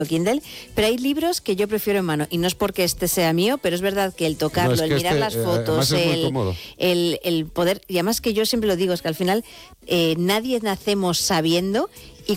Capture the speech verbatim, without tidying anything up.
Kindle, pero hay libros que yo prefiero en mano, y no es porque este sea mío, pero es verdad que el tocarlo, no, es que el mirar este, las fotos, el, el, el poder, y además que yo siempre lo digo, es que al final eh, nadie nacemos sabiendo, y